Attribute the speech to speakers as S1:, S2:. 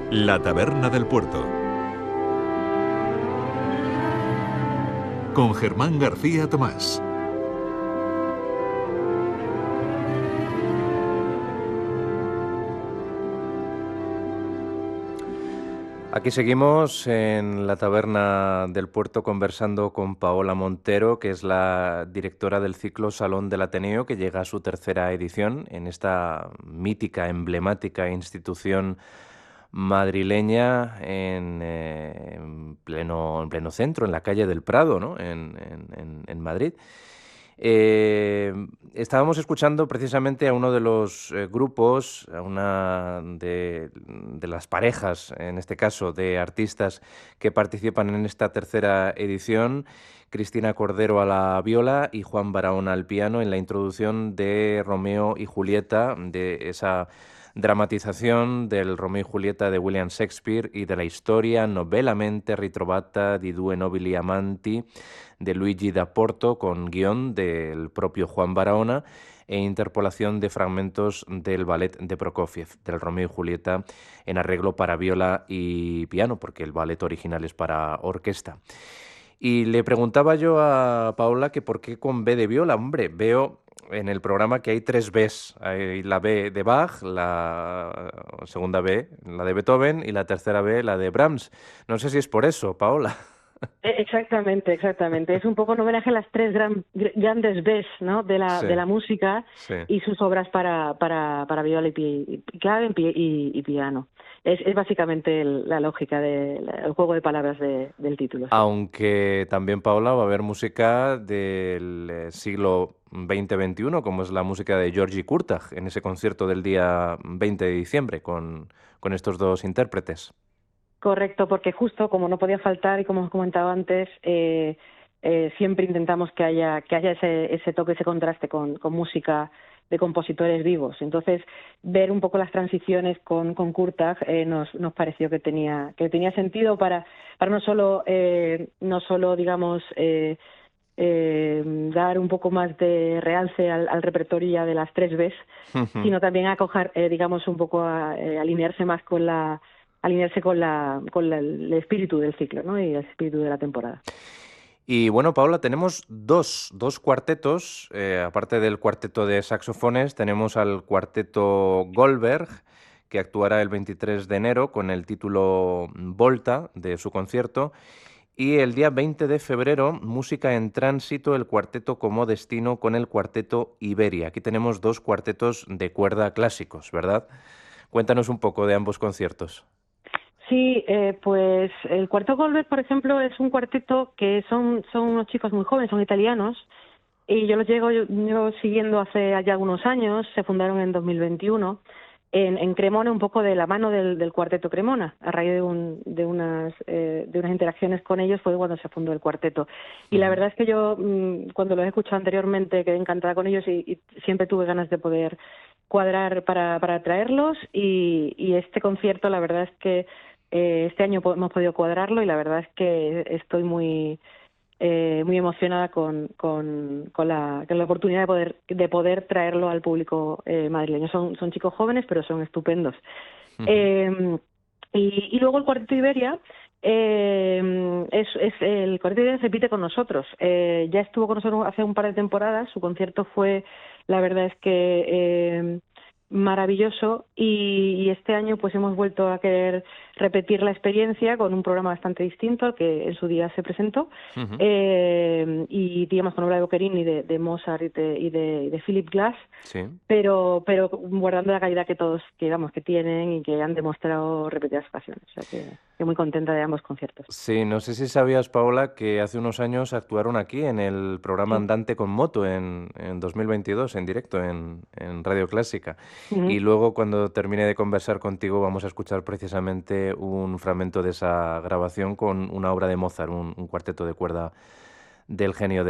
S1: La Taberna del Puerto, con Germán García Tomás.
S2: Aquí seguimos en la Taberna del Puerto conversando con Paola Montero, que es la directora del ciclo Salón del Ateneo, que llega a su tercera edición en esta mítica, emblemática institución madrileña en pleno centro, en la calle del Prado, ¿no? En Madrid. Estábamos escuchando precisamente a uno de los grupos, a una de las parejas, en este caso, de artistas que participan en esta tercera edición, Cristina Cordero a la viola y Juan Barahona al piano, en la introducción de Romeo y Julieta, de esa dramatización del Romeo y Julieta de William Shakespeare y de la historia Novelamente ritrovata di due nobili amanti de Luigi da Porto, con guión del propio Juan Barahona e interpolación de fragmentos del ballet de Prokofiev, del Romeo y Julieta, en arreglo para viola y piano, porque el ballet original es para orquesta. Y le preguntaba yo a Paula que por qué con B de viola. Hombre, veo en el programa que hay 3 Bs. Hay la B de Bach, la segunda B, la de Beethoven, y la tercera B, la de Brahms. No sé si es por eso, Paola.
S3: Exactamente, exactamente. Es un poco un homenaje a las tres grandes Bs, ¿no? de
S2: Sí,
S3: la música
S2: sí.
S3: y sus obras para viola clave y piano. Es básicamente la lógica el juego de palabras del título, sí.
S2: Aunque también, Paola, va a haber música del siglo XX-XXI, como es la música de György Kurtág, en ese concierto del día 20 de diciembre, con estos dos intérpretes.
S3: Correcto, porque justo como no podía faltar y como os comentaba antes, siempre intentamos que haya ese toque, ese contraste con música de compositores vivos. Entonces, ver un poco las transiciones con Kurtág nos pareció que tenía sentido para no solo digamos dar un poco más de realce al repertorio ya de las 3 Bs, sino también a coger, digamos, un poco alinearse más alinearse con el espíritu del ciclo, ¿no? Y el espíritu de la temporada.
S2: Y bueno, Paola, tenemos dos cuartetos, aparte del cuarteto de saxofones, tenemos al cuarteto Goldberg, que actuará el 23 de enero con el título Volta de su concierto, y el día 20 de febrero, música en tránsito, el cuarteto como destino con el cuarteto Iberia. Aquí tenemos 2 cuartetos de cuerda clásicos, ¿verdad? Cuéntanos un poco de ambos conciertos.
S3: Sí, pues el Cuarteto Goldberg, por ejemplo, es un cuarteto que son unos chicos muy jóvenes, son italianos, y yo los llevo siguiendo hace ya algunos años. Se fundaron en 2021 en Cremona, un poco de la mano del Cuarteto Cremona. A raíz de unas interacciones con ellos fue cuando se fundó el cuarteto. Y la verdad es que yo, cuando los he escuchado anteriormente, quedé encantada con ellos y siempre tuve ganas de poder cuadrar para traerlos. Y este concierto, la verdad es que este año hemos podido cuadrarlo y la verdad es que estoy muy emocionada con la oportunidad de poder traerlo al público madrileño. Son chicos jóvenes, pero son estupendos. Y luego el Cuarteto Iberia, el Cuarteto Iberia se repite con nosotros. Ya estuvo con nosotros hace un par de temporadas. Su concierto fue, la verdad es que maravilloso, y este año pues hemos vuelto a querer repetir la experiencia con un programa bastante distinto al que en su día se presentó, y digamos con obra de Boccherini, de Mozart y de Philip Glass,
S2: Sí.
S3: pero guardando la calidad que tienen y que han demostrado repetidas ocasiones. O sea que muy contenta de ambos conciertos.
S2: Sí, no sé si sabías, Paola, que hace unos años actuaron aquí en el programa
S3: Sí.
S2: Andante con Moto en 2022, en directo, en Radio Clásica. Y
S3: Uh-huh.
S2: luego, cuando termine de conversar contigo, vamos a escuchar precisamente un fragmento de esa grabación con una obra de Mozart, un cuarteto de cuerda del genio